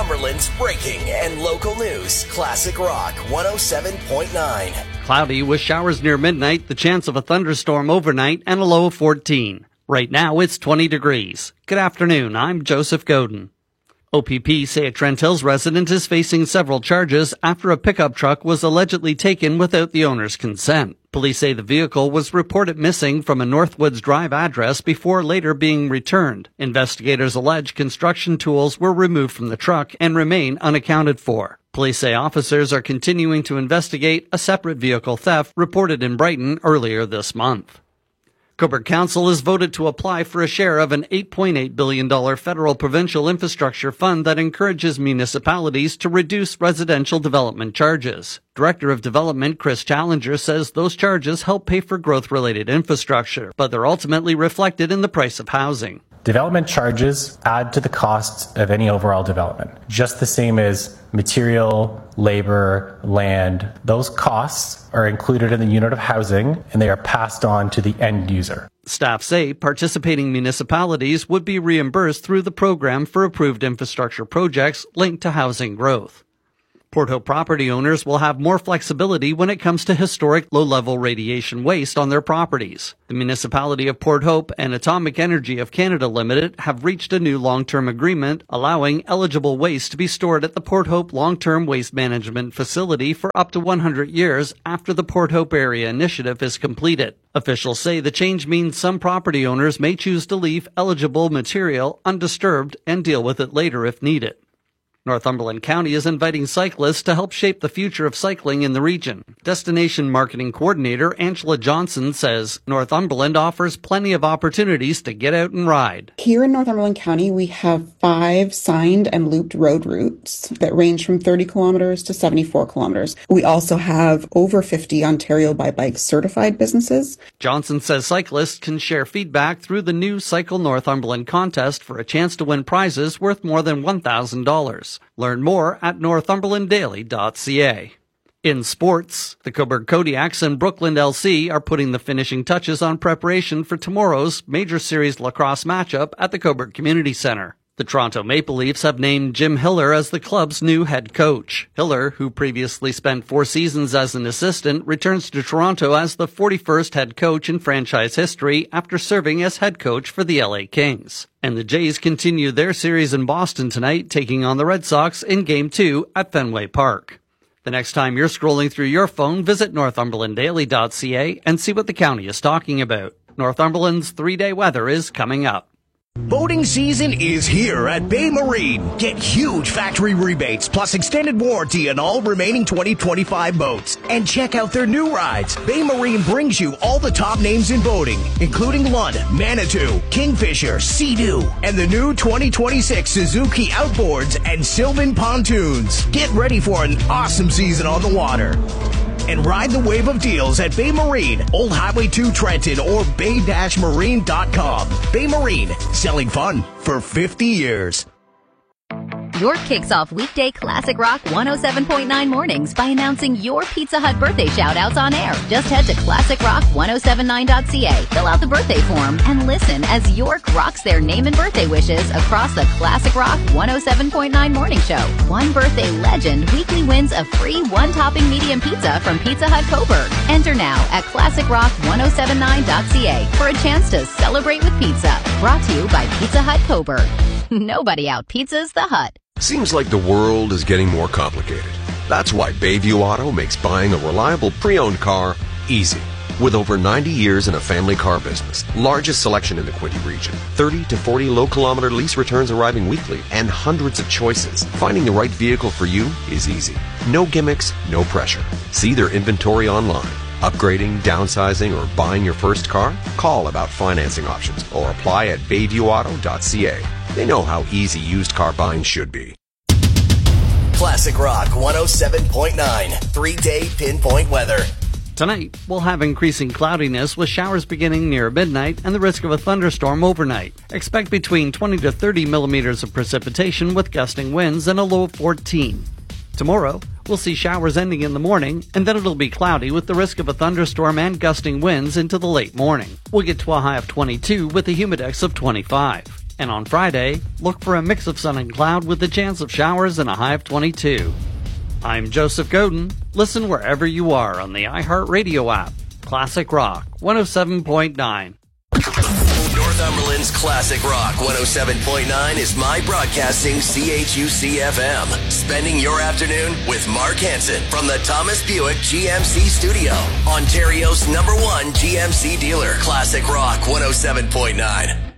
Northumberland's breaking and local news. Classic Rock 107.9. Cloudy with showers near midnight, the chance of a thunderstorm overnight, and a low of 14. Right now, it's 20 degrees. Good afternoon, I'm Joseph Godin. OPP say a Trent Hills resident is facing several charges after a pickup truck was allegedly taken without the owner's consent. Police say the vehicle was reported missing from a Northwoods Drive address before later being returned. Investigators allege construction tools were removed from the truck and remain unaccounted for. Police say officers are continuing to investigate a separate vehicle theft reported in Brighton earlier this month. Cobourg Council has voted to apply for a share of an $8.8 billion federal provincial infrastructure fund that encourages municipalities to reduce residential development charges. Director of Development Chris Challenger says those charges help pay for growth-related infrastructure, but they're ultimately reflected in the price of housing. Development charges add to the cost of any overall development, just the same as material, labor, land. Those costs are included in the unit of housing and they are passed on to the end user. Staff say participating municipalities would be reimbursed through the program for approved infrastructure projects linked to housing growth. Port Hope property owners will have more flexibility when it comes to historic low-level radiation waste on their properties. The municipality of Port Hope and Atomic Energy of Canada Limited have reached a new long-term agreement allowing eligible waste to be stored at the Port Hope Long-Term Waste Management Facility for up to 100 years after the Port Hope Area Initiative is completed. Officials say the change means some property owners may choose to leave eligible material undisturbed and deal with it later if needed. Northumberland County is inviting cyclists to help shape the future of cycling in the region. Destination Marketing Coordinator Angela Johnson says Northumberland offers plenty of opportunities to get out and ride. Here in Northumberland County, we have 5 signed and looped road routes that range from 30 kilometers to 74 kilometers. We also have over 50 Ontario by Bike certified businesses. Johnson says cyclists can share feedback through the new Cycle Northumberland contest for a chance to win prizes worth more than $1,000. Learn more at northumberlanddaily.ca. In sports, the Cobourg Kodiaks and Brooklyn LC are putting the finishing touches on preparation for tomorrow's Major Series lacrosse matchup at the Cobourg Community Centre. The Toronto Maple Leafs have named Jim Hiller as the club's new head coach. Hiller, who previously spent 4 seasons as an assistant, returns to Toronto as the 41st head coach in franchise history after serving as head coach for the LA Kings. And the Jays continue their series in Boston tonight, taking on the Red Sox in Game 2 at Fenway Park. The next time you're scrolling through your phone, visit northumberlanddaily.ca and see what the county is talking about. Northumberland's 3-day weather is coming up. Boating season is here at Bay Marine. Get huge factory rebates plus extended warranty on all remaining 2025 boats. And check out their new rides. Bay Marine brings you all the top names in boating, including Lund, Manitou, Kingfisher, Sea-Doo, and the new 2026 Suzuki Outboards and Sylvan Pontoons. Get ready for an awesome season on the water. And ride the wave of deals at Bay Marine, Old Highway 2 Trenton, or bay-marine.com. Bay Marine, selling fun for 50 years. York kicks off weekday Classic Rock 107.9 mornings by announcing your Pizza Hut birthday shout-outs on air. Just head to classicrock1079.ca, fill out the birthday form, and listen as York rocks their name and birthday wishes across the Classic Rock 107.9 morning show. One birthday legend weekly wins a free 1-topping medium pizza from Pizza Hut Cobourg. Enter now at classicrock1079.ca for a chance to celebrate with pizza. Brought to you by Pizza Hut Cobourg. Nobody out-pizzas the Hut. Seems like the world is getting more complicated. That's why Bayview Auto makes buying a reliable pre-owned car easy. With over 90 years in a family car business, largest selection in the Quinte region, 30 to 40 low-kilometer lease returns arriving weekly, and hundreds of choices, finding the right vehicle for you is easy. No gimmicks, no pressure. See their inventory online. Upgrading, downsizing, or buying your first car? Call about financing options or apply at bayviewauto.ca. They know how easy used car buying should be. Classic Rock 107.9, 3-day pinpoint weather. Tonight, we'll have increasing cloudiness with showers beginning near midnight and the risk of a thunderstorm overnight. Expect between 20 to 30 millimeters of precipitation with gusting winds and a low of 14. Tomorrow, we'll see showers ending in the morning, and then it'll be cloudy with the risk of a thunderstorm and gusting winds into the late morning. We'll get to a high of 22 with a humidex of 25. And on Friday, look for a mix of sun and cloud with a chance of showers and a high of 22. I'm Joseph Godin. Listen wherever you are on the iHeartRadio app. Classic Rock 107.9. Northumberland's Classic Rock 107.9 is My Broadcasting CHUC-FM. Spending your afternoon with Mark Hansen from the Thomas Buick GMC Studio. Ontario's #1 GMC dealer. Classic Rock 107.9.